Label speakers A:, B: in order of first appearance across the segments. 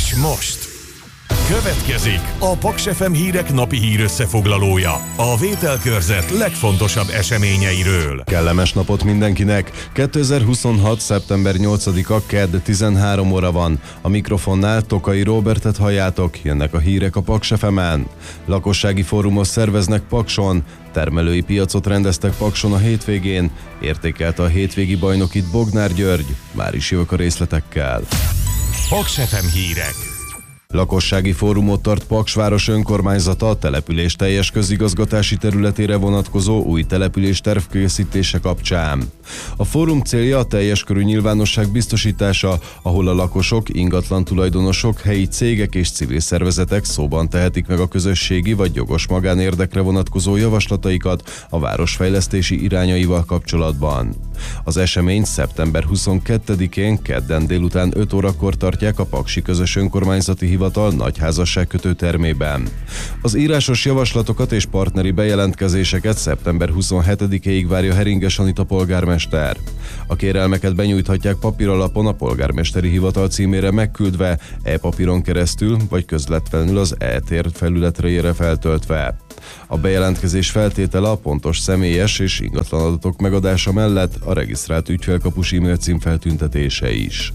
A: És most következik a Paks FM hírek napi hírösszefoglalója, a vételkörzet legfontosabb eseményeiről.
B: Kellemes napot mindenkinek! 2026. szeptember 8-a kedd 13 óra van. A mikrofonnál Tokai Róbertet halljátok, jönnek a hírek a Paks FM-en. Lakossági fórumot szerveznek Pakson, termelői piacot rendeztek Pakson a hétvégén, értékelte a hétvégi bajnokit Bognár György, már is jövök a részletekkel.
A: Paks FM hírek.
B: Lakossági fórumot tart Paks város önkormányzata a település teljes közigazgatási területére vonatkozó új település tervkészítése kapcsán. A fórum célja a teljes körű nyilvánosság biztosítása, ahol a lakosok, ingatlan tulajdonosok, helyi cégek és civil szervezetek szóban tehetik meg a közösségi vagy jogos magánérdekre vonatkozó javaslataikat a városfejlesztési irányaival kapcsolatban. Az eseményt szeptember 22-én kedden délután 5 órakor tartják a Paksi Közös Önkormányzati Hivatal nagyházasságkötő termében. Az írásos javaslatokat és partneri bejelentkezéseket szeptember 27-ig várja Heringes Anita polgármester. A kérelmeket benyújthatják papíralapon a polgármesteri hivatal címére megküldve, e-papíron keresztül vagy közvetlenül az e-tér felületre feltöltve. A bejelentkezés feltétele a pontos személyes és ingatlan adatok megadása mellett a regisztrált ügyfélkapus e-mail cím feltüntetése is.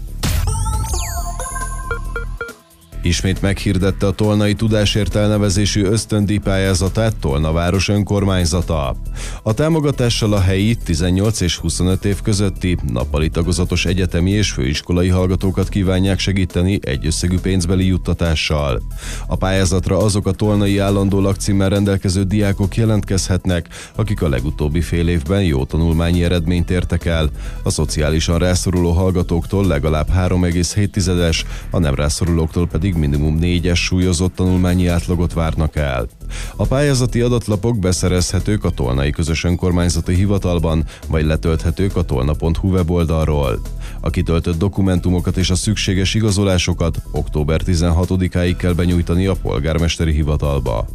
B: Ismét meghirdette a Tolnai Tudásért elnevezésű ösztöndíj pályázatát Tolna város önkormányzata. A támogatással a helyi 18 és 25 év közötti nappali tagozatos egyetemi és főiskolai hallgatókat kívánják segíteni egy összegű pénzbeli juttatással. A pályázatra azok a tolnai állandó lakcímmel rendelkező diákok jelentkezhetnek, akik a legutóbbi fél évben jó tanulmányi eredményt értek el. A szociálisan rászoruló hallgatóktól legalább 3,7-es, a nem rászorulóktól pedig minimum 4-es súlyozott tanulmányi átlagot várnak el. A pályázati adatlapok beszerezhetők a Tolnai Közös Önkormányzati Hivatalban, vagy letölthetők a tolna.hu weboldalról. A kitöltött dokumentumokat és a szükséges igazolásokat október 16-áig kell benyújtani a polgármesteri hivatalba.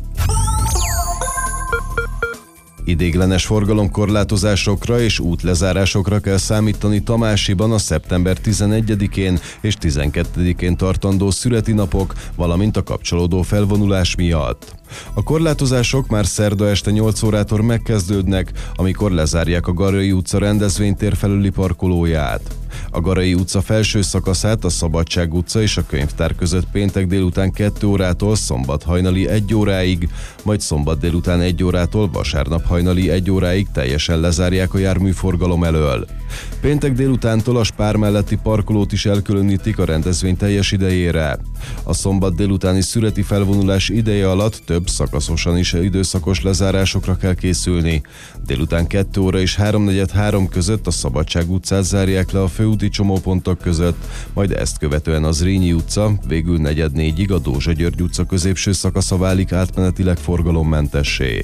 B: Idéglenes forgalomkorlátozásokra és útlezárásokra kell számítani Tamásiban a szeptember 11-én és 12-én tartandó születinapok, valamint a kapcsolódó felvonulás miatt. A korlátozások már szerda este 8 órától megkezdődnek, amikor lezárják a Garai utca rendezvénytér felüli parkolóját. A Garai utca felső szakaszát a Szabadság utca és a Könyvtár között péntek délután 2 órától szombat hajnali 1 óráig, majd szombat délután 1 órától vasárnap hajnali 1 óráig teljesen lezárják a járműforgalom elől. Péntek délutántól a Spár melletti parkolót is elkülönítik a rendezvény teljes idejére. A szombat délutáni szüreti felvonulás ideje alatt több szakaszosan is időszakos lezárásokra kell készülni. Délután 2 óra és 3:43 között a Szabadság utcát zárják le a főúti csomópontok között, majd ezt követően az Zrínyi utca, végül 3:45-ig a Dózsa György utca középső szakasza válik átmenetileg forgalommentessé.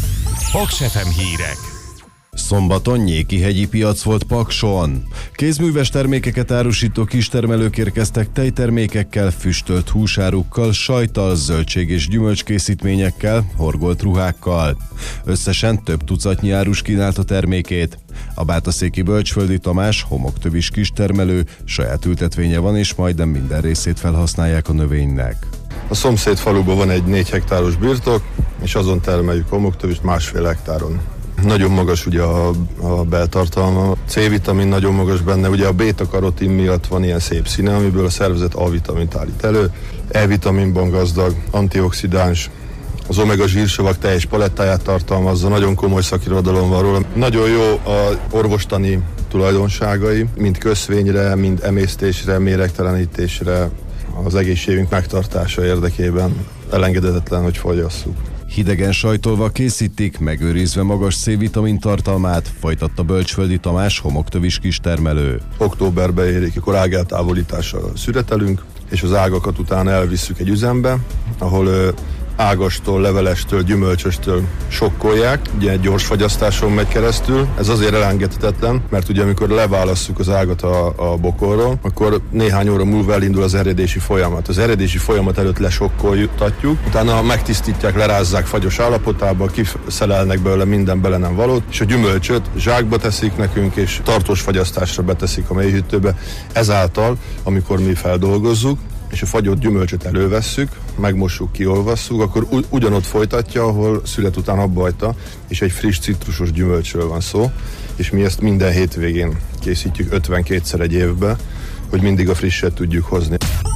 A: Paks FM hírek.
B: Szombaton Nyéki-hegyi piac volt Pakson. Kézműves termékeket árusító kistermelők érkeztek tejtermékekkel, füstölt húsárukkal, sajttal, zöldség- és gyümölcskészítményekkel, horgolt ruhákkal. Összesen több tucatnyi árus kínált a termékét. A bátaszéki Bölcsföldi Tamás homoktövis kistermelő, saját ültetvénye van és majdnem minden részét felhasználják a növénynek.
C: A szomszéd faluban van egy 4 hektáros birtok, és azon termeljük homoktövist 1,5 hektáron. Nagyon magas ugye a beltartalma, C-vitamin nagyon magas benne, ugye a béta-karotin miatt van ilyen szép színe, amiből a szervezet A-vitamint állít elő, E-vitaminban gazdag, antioxidáns, az omega zsírsavak teljes palettáját tartalmazza, nagyon komoly szakirodalom van róla. Nagyon jó a orvostani tulajdonságai, mind köszvényre, mind emésztésre, méregtelenítésre, az egészségünk megtartása érdekében elengedhetetlen, hogy fogyasszuk.
B: Hidegen sajtolva készítik, megőrizve magas C-vitamin tartalmát, folytatta Bölcsföldi Tamás homoktövis kistermelő.
C: Októberbe érik, akkor ágeltávolítással szüretelünk, és az ágakat utána elvisszük egy üzembe, ahol ágastól, levelestől, gyümölcsöstől sokkolják, ugye egy gyors fagyasztáson megy keresztül. Ez azért elengedhetetlen, mert ugye amikor leválasszuk az ágat a bokorról, akkor néhány óra múlva elindul az eredési folyamat. Az eredési folyamat előtt lesokkoltatjuk, utána megtisztítják, lerázzák fagyos állapotába, kiszelelnek belőle minden bele nem valót, és a gyümölcsöt zsákba teszik nekünk, és tartós fagyasztásra beteszik a mélyhűtőbe. Ezáltal, amikor mi feldolgozzuk, és a fagyott gyümölcsöt elővesszük, megmossuk, kiolvasszuk, akkor ugyanott folytatja, ahol szület után abbahagyta, és egy friss citrusos gyümölcsről van szó, és mi ezt minden hétvégén készítjük 52-szer egy évbe, hogy mindig a frisset tudjuk hozni.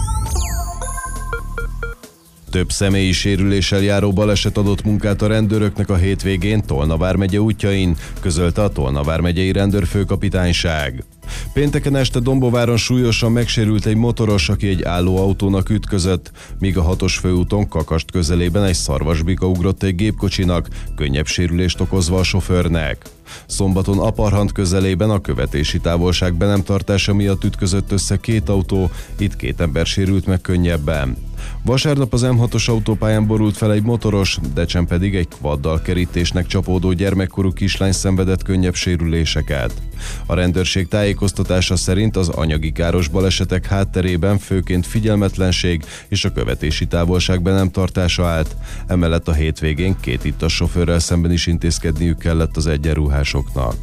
B: Több személyi sérüléssel járó baleset adott munkát a rendőröknek a hétvégén Tolna vármegye útjain, közölte a Tolna vármegyei rendőrfőkapitányság. Pénteken este Dombováron súlyosan megsérült egy motoros, aki egy álló autónak ütközött, míg a 6-os főúton Kakast közelében egy szarvasbika ugrott egy gépkocsinak, könnyebb sérülést okozva a sofőrnek. Szombaton Aparhant közelében a követési távolság be nem tartása miatt ütközött össze két autó, itt két ember sérült meg könnyebben. Vasárnap az M6-os autópályán borult fel egy motoros, Decsen pedig egy kvaddal kerítésnek csapódó gyermekkorú kislány szenvedett könnyebb sérüléseket. A rendőrség tájékoztatása szerint az anyagi káros balesetek hátterében főként figyelmetlenség és a követési távolság be nem tartása állt. Emellett a hétvégén két ittas sofőrrel szemben is intézkedniük kellett az egyenruhásoknak.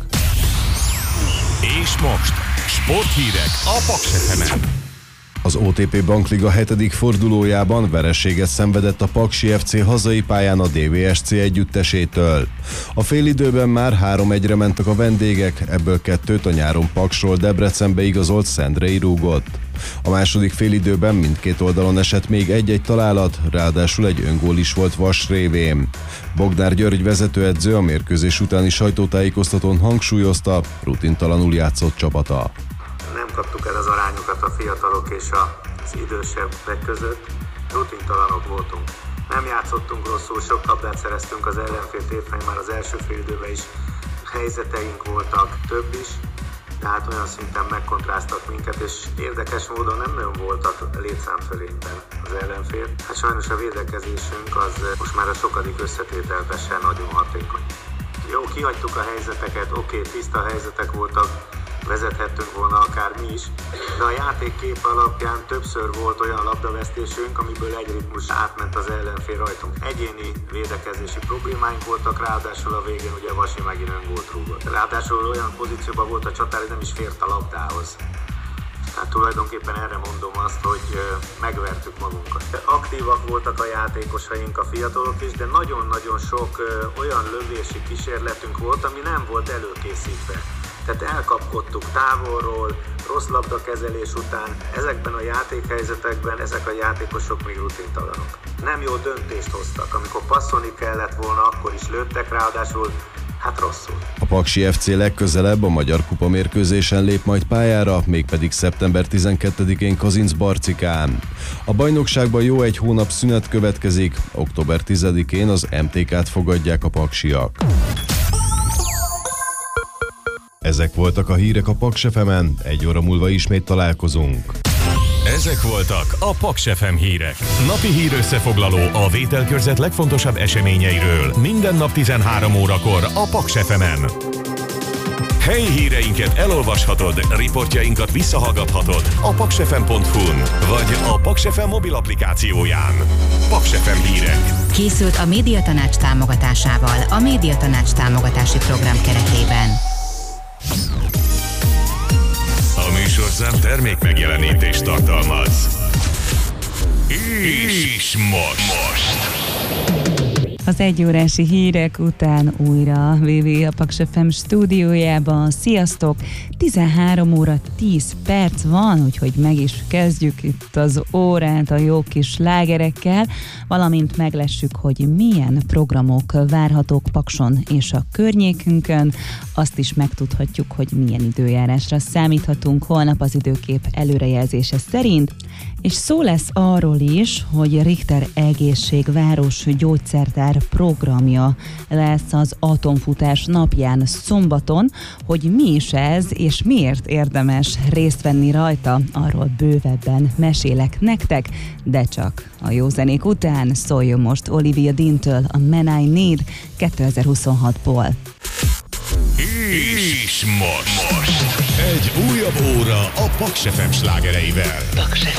A: És most sporthírek a Paks FM-en.
B: Az OTP Bankliga 7. fordulójában vereséget szenvedett a Paksi FC hazai pályán a DVSC együttesétől. A félidőben már 3-1-re mentek a vendégek, ebből 2-t a nyáron Paksról Debrecenbe igazolt Szendrei rúgott. A második félidőben mindkét oldalon esett még egy-egy találat, ráadásul egy öngól is volt Vas révén. Bognár György vezetőedző a mérkőzés utáni sajtótájékoztatón hangsúlyozta, rutintalanul játszott csapata.
D: Nem kaptuk el az arányokat a fiatalok és az idősebbek között, rutintalanok voltunk. Nem játszottunk rosszul, sok labdát szereztünk az ellenfél tétfején, már az első félidőben is helyzeteink voltak, több is, tehát olyan szinten megkontráztak minket, és érdekes módon nem nagyon voltak létszámfölényben az ellenfél. Hát sajnos a védekezésünk az most már a sokadik összetételesen nagyon hatékony. Jó, kihagytuk a helyzeteket, oké, tiszta helyzetek voltak, vezethettünk volna akár mi is, de a játékkép alapján többször volt olyan labdavesztésünk, amiből egy ritmus átment az ellenfél rajtunk. Egyéni védekezési problémáink voltak, ráadásul a végén ugye Vasi megint öngolt rúgott. Ráadásul olyan pozícióban volt a csatár, hogy nem is fért a labdához. Tehát tulajdonképpen erre mondom azt, hogy megvertük magunkat. Aktívak voltak a játékosaink, a fiatalok is, de nagyon-nagyon sok olyan lövési kísérletünk volt, ami nem volt előkészítve. Tehát elkapkodtuk távolról, rossz labdakezelés után, ezekben a játékhelyzetekben ezek a játékosok még rutintalanok. Nem jó döntést hoztak, amikor passzolni kellett volna, akkor is lőttek, ráadásul hát rosszul.
B: A Paksi FC legközelebb a Magyar Kupa mérkőzésen lép majd pályára, mégpedig szeptember 12-én Kazincbarcikán. A bajnokságban jó egy hónap szünet következik, október 10-én az MTK-t fogadják a paksiak. Ezek voltak a hírek a Paks FM-en, 1 óra múlva ismét találkozunk.
A: Ezek voltak a Paks FM hírek. Napi hír összefoglaló a vételkörzet legfontosabb eseményeiről. Minden nap 13 órakor a Paks FM-en. Helyi híreinket elolvashatod, riportjainkat visszahallgathatod a paksfm.hu-n vagy a Paks FM mobil applikációján. Paks FM hírek.
E: Készült a Médiatanács támogatásával a Médiatanács támogatási program keretében.
A: A műsorszám termék megjelenítést tartalmaz. És most.
F: Az 1 órási hírek után újra VV a Paks FM stúdiójában. Sziasztok! 13 óra 10 perc van, úgyhogy meg is kezdjük itt az órát a jó kis slágerekkel, valamint meglessük, hogy milyen programok várhatók Pakson és a környékünkön. Azt is megtudhatjuk, hogy milyen időjárásra számíthatunk holnap az időkép előrejelzése szerint. És szó lesz arról is, hogy Richter Egészségváros gyógyszertár programja lesz az atomfutás napján szombaton, hogy mi is ez, és miért érdemes részt venni rajta, arról bővebben mesélek nektek, de csak a jó zenék után. Szóljon most Olivia Dean-től a Man I Need 2026-ból.
A: És most egy újabb óra a Paks FM slágereivel.
E: Paks FM.